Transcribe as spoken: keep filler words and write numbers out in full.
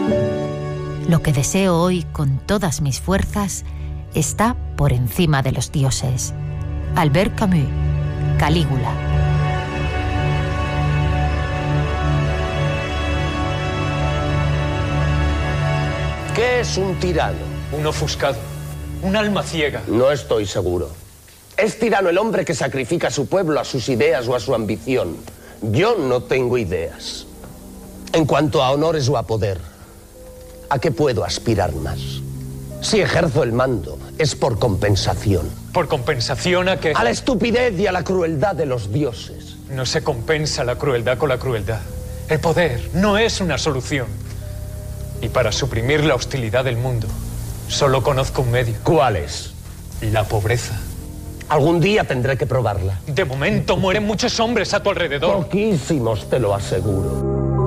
Lo que deseo hoy con todas mis fuerzas está por encima de los dioses. Albert Camus, Calígula. ¿Qué es un tirano? Un ofuscado, un alma ciega. No estoy seguro. ¿Es tirano el hombre que sacrifica a su pueblo, a sus ideas o a su ambición? Yo no tengo ideas. En cuanto a honores o a poder, ¿a qué puedo aspirar más? Si ejerzo el mando, es por compensación. ¿Por compensación a qué? A la estupidez y a la crueldad de los dioses. No se compensa la crueldad con la crueldad. El poder no es una solución. Y para suprimir la hostilidad del mundo, solo conozco un medio. ¿Cuál es? La pobreza. Algún día tendré que probarla. De momento mueren muchos hombres a tu alrededor. Poquísimos, te lo aseguro.